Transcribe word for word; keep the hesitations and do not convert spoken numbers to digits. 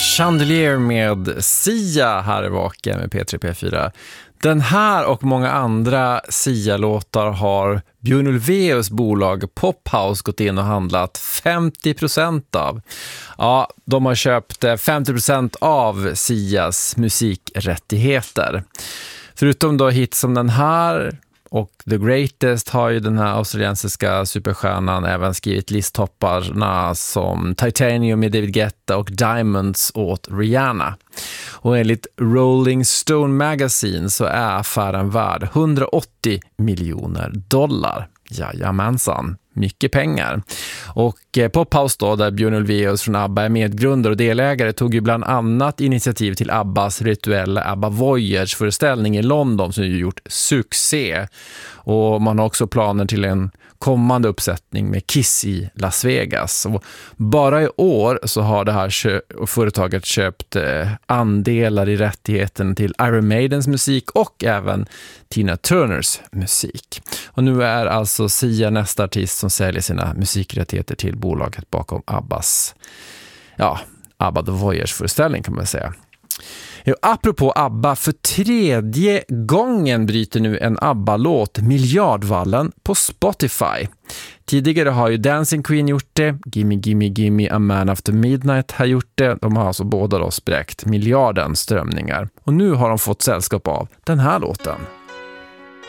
Chandelier med Sia här i Vaken med P tre P fyra. Den här och många andra Sia-låtar har Björn Ulvaeus bolag Pophouse gått in och handlat femtio procent av. Ja, de har köpt femtio procent av Sias musikrättigheter. Förutom då hits som den här och The Greatest har ju den här australiensiska superstjärnan även skrivit listtopparna som Titanium med David Guetta och Diamonds åt Rihanna. Och enligt Rolling Stone Magazine så är affären värd hundraåttio miljoner dollar. Jajamensan, mycket pengar. Och eh, Pophouse då, där Björn Ulvaeus från ABBA är medgrundare och delägare, tog ju bland annat initiativ till ABBAs rituella ABBA Voyage-föreställning i London som ju gjort succé. Och man har också planer till en kommande uppsättning med Kiss i Las Vegas. Och bara i år så har det här kö- företaget köpt eh, andelar i rättigheten till Iron Maidens musik och även Tina Turners musik. Och nu är alltså Sia nästa artist som säljer sina musikrättigheter till bolaget bakom ABBAs, ja, ABBA The Voyage-föreställning kan man säga. Jo, apropå ABBA, för tredje gången bryter nu en ABBA-låt miljardvallen på Spotify. Tidigare har ju Dancing Queen gjort det, Gimme Gimme Gimme A Man After Midnight har gjort det. De har alltså båda då spräckt miljarden strömningar. Och nu har de fått sällskap av den här låten.